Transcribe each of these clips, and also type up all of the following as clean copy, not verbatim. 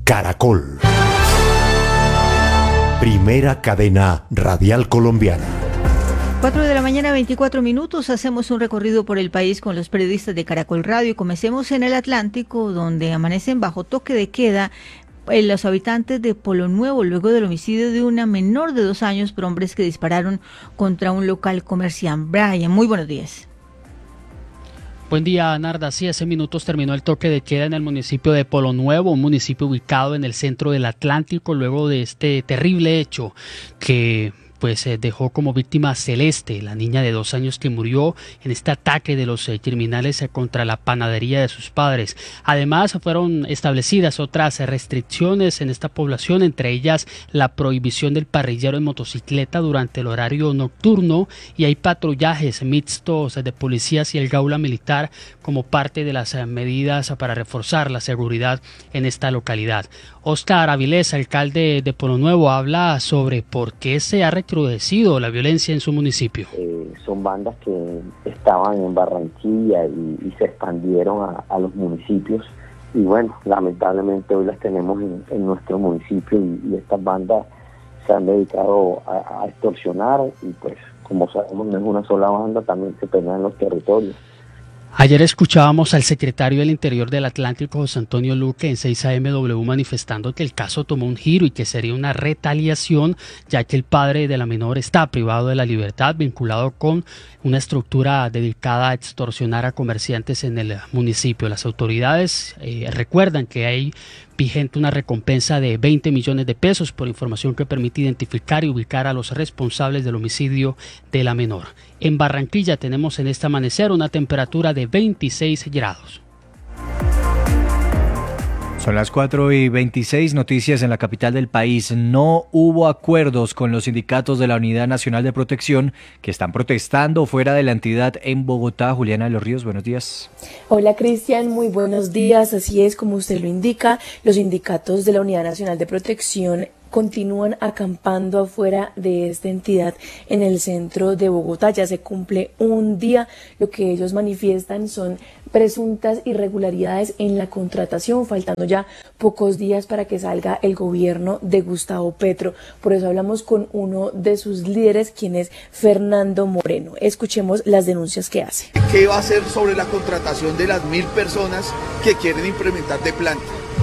Caracol. Primera cadena radial colombiana. 4 de la mañana, 24 minutos. Hacemos un recorrido por el país con los periodistas de Caracol Radio. Comencemos en el Atlántico, donde amanecen bajo toque de queda los habitantes de Polo Nuevo, luego del homicidio de una menor de 2 años por hombres que dispararon contra un local comercial. Brian, muy buenos días. Buen día, Narda. Sí, hace minutos terminó el toque de queda en el municipio de Polo Nuevo, un municipio ubicado en el centro del Atlántico, luego de este terrible hecho que dejó como víctima a Celeste, la niña de 2 años que murió en este ataque de los criminales contra la panadería de sus padres. Además, fueron establecidas otras restricciones en esta población, entre ellas la prohibición del parrillero en motocicleta durante el horario nocturno, y hay patrullajes mixtos de policías y el Gaula Militar como parte de las medidas para reforzar la seguridad en esta localidad. Oscar Avilés, alcalde de Polo Nuevo, habla sobre por qué se ha recrudecido la violencia en su municipio. Son bandas que estaban en Barranquilla y se expandieron a los municipios, y bueno, lamentablemente hoy las tenemos en nuestro municipio, y estas bandas se han dedicado a extorsionar, y pues como sabemos no es una sola banda, también se pelean en los territorios. Ayer escuchábamos al secretario del Interior del Atlántico, José Antonio Luque, en 6am manifestando que el caso tomó un giro y que sería una retaliación, ya que el padre de la menor está privado de la libertad, vinculado con una estructura dedicada a extorsionar a comerciantes en el municipio. Las autoridades recuerdan que hay vigente una recompensa de 20 millones de pesos por información que permite identificar y ubicar a los responsables del homicidio de la menor. En Barranquilla tenemos en este amanecer una temperatura de 26 grados. Son las 4:26, noticias en la capital del país. No hubo acuerdos con los sindicatos de la Unidad Nacional de Protección que están protestando fuera de la entidad en Bogotá. Juliana de los Ríos, buenos días. Hola Cristian, muy buenos días. Así es, como usted lo indica, los sindicatos de la Unidad Nacional de Protección continúan acampando afuera de esta entidad en el centro de Bogotá. Ya se cumple un día. Lo que ellos manifiestan son presuntas irregularidades en la contratación, faltando ya pocos días para que salga el gobierno de Gustavo Petro. Por eso hablamos con uno de sus líderes, quien es Fernando Moreno. Escuchemos las denuncias que hace. ¿Qué va a hacer sobre la contratación de las 1.000 personas que quieren implementar de planta?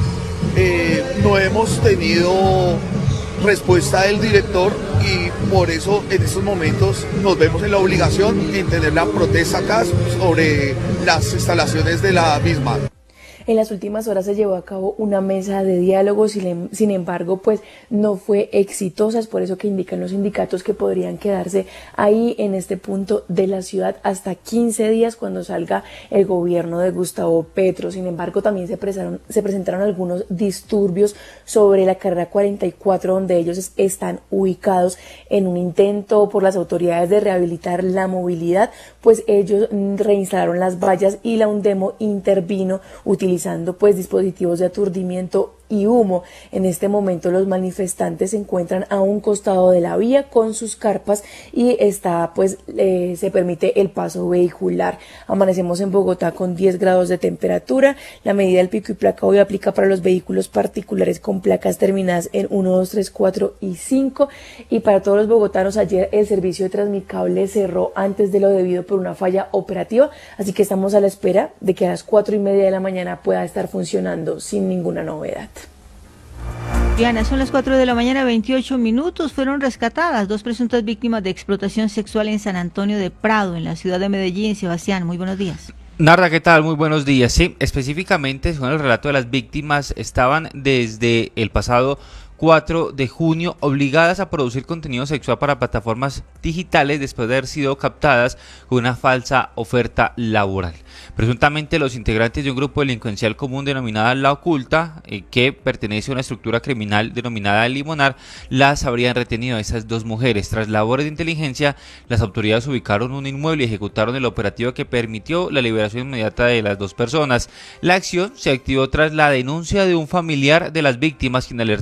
No hemos tenido respuesta del director, y por eso en estos momentos nos vemos en la obligación en tener la protesta acá sobre las instalaciones de la misma. En las últimas horas se llevó a cabo una mesa de diálogo, sin embargo, pues no fue exitosa. Es por eso que indican los sindicatos que podrían quedarse ahí en este punto de la ciudad hasta 15 días cuando salga el gobierno de Gustavo Petro. Sin embargo, también se presentaron algunos disturbios sobre la carrera 44, donde ellos están ubicados en un intento por las autoridades de rehabilitar la movilidad, pues ellos reinstalaron las vallas y la Undemo intervino utilizando pues dispositivos de aturdimiento y humo. En este momento los manifestantes se encuentran a un costado de la vía con sus carpas y se permite el paso vehicular. Amanecemos en Bogotá con 10 grados de temperatura. La medida del pico y placa hoy aplica para los vehículos particulares con placas terminadas en 1, 2, 3, 4 y 5, y para todos los bogotanos ayer el servicio de Transmicable cerró antes de lo debido por una falla operativa, así que estamos a la espera de que a las 4:30 de la mañana pueda estar funcionando sin ninguna novedad. Diana, son las 4 de la mañana, 28 minutos. Fueron rescatadas 2 presuntas víctimas de explotación sexual en San Antonio de Prado, en la ciudad de Medellín. Sebastián, muy buenos días. Narda, ¿qué tal? Muy buenos días. Sí, específicamente, según el relato de las víctimas, estaban desde el pasado 4 de junio obligadas a producir contenido sexual para plataformas digitales después de haber sido captadas con una falsa oferta laboral. Presuntamente los integrantes de un grupo delincuencial común denominada La Oculta, que pertenece a una estructura criminal denominada Limonar, las habrían retenido a esas 2 mujeres. Tras labores de inteligencia, las autoridades ubicaron un inmueble y ejecutaron el operativo que permitió la liberación inmediata de las 2 personas. La acción se activó tras la denuncia de un familiar de las víctimas, quien alertó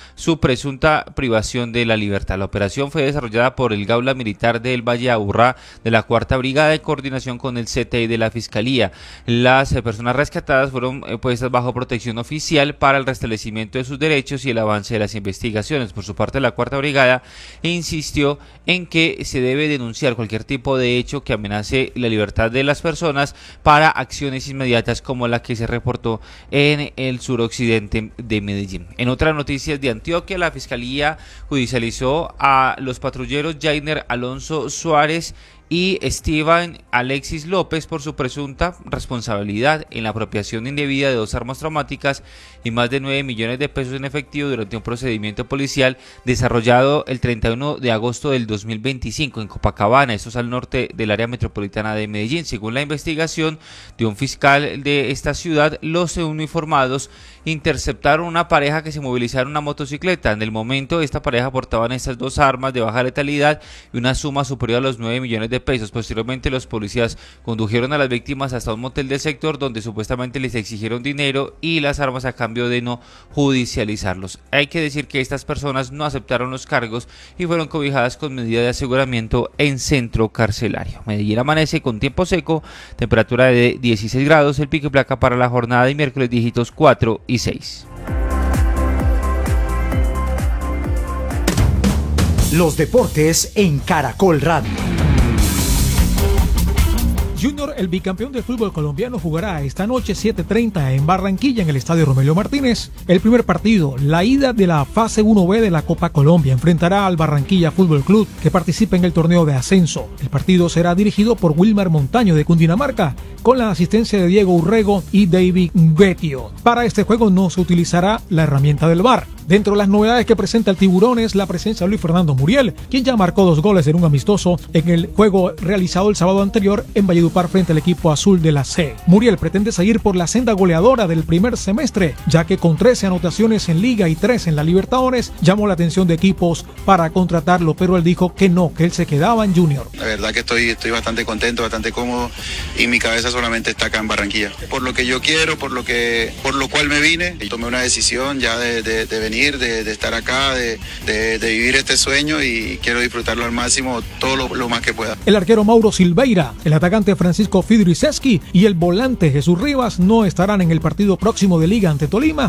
su presunta privación de la libertad. La operación fue desarrollada por el Gaula Militar del Valle de Aburrá de la 4ª Brigada en coordinación con el CTI de la Fiscalía. Las personas rescatadas fueron puestas bajo protección oficial para el restablecimiento de sus derechos y el avance de las investigaciones. Por su parte, la 4ª Brigada insistió en que se debe denunciar cualquier tipo de hecho que amenace la libertad de las personas para acciones inmediatas como la que se reportó en el suroccidente de Medellín. En otras noticias de Antioquia, la Fiscalía judicializó a los patrulleros Jainer Alonso Suárez y Esteban Alexis López por su presunta responsabilidad en la apropiación indebida de 2 armas traumáticas y más de 9 millones de pesos en efectivo durante un procedimiento policial desarrollado el 31 de agosto del 2025 en Copacabana, esto es al norte del área metropolitana de Medellín. Según la investigación de un fiscal de esta ciudad, los uniformados interceptaron una pareja que se movilizaba en una motocicleta. En el momento, esta pareja portaban estas 2 armas de baja letalidad y una suma superior a los 9 millones de pesos. Posteriormente, los policías condujeron a las víctimas hasta un motel del sector donde supuestamente les exigieron dinero y las armas a cambio de no judicializarlos. Hay que decir que estas personas no aceptaron los cargos y fueron cobijadas con medida de aseguramiento en centro carcelario. Medellín amanece con tiempo seco, temperatura de 16 grados, el pico y placa para la jornada de miércoles dígitos 4 y 6. Los deportes en Caracol Radio. Junior, el bicampeón del fútbol colombiano, jugará esta noche 7:30 en Barranquilla, en el estadio Romelio Martínez. El primer partido, la ida de la fase 1B de la Copa Colombia, enfrentará al Barranquilla Fútbol Club, que participa en el torneo de ascenso. El partido será dirigido por Wilmar Montaño de Cundinamarca, con la asistencia de Diego Urrego y David Betio. Para este juego no se utilizará la herramienta del VAR. Dentro de las novedades que presenta el Tiburón es la presencia de Luis Fernando Muriel, quien ya marcó 2 goles en un amistoso en el juego realizado el sábado anterior en Valledupar frente al equipo azul de la C. Muriel pretende seguir por la senda goleadora del primer semestre, ya que con 13 anotaciones en Liga y 3 en la Libertadores, llamó la atención de equipos para contratarlo, pero él dijo que no, que él se quedaba en Junior. La verdad que estoy bastante contento, bastante cómodo y mi cabeza solamente está acá en Barranquilla. Por lo que yo quiero, por lo cual me vine, y tomé una decisión ya de venir, de estar acá, de vivir este sueño y quiero disfrutarlo al máximo, todo lo más que pueda. El arquero Mauro Silveira, el atacante Francisco Fidriseski y el volante Jesús Rivas no estarán en el partido próximo de Liga ante Tolima,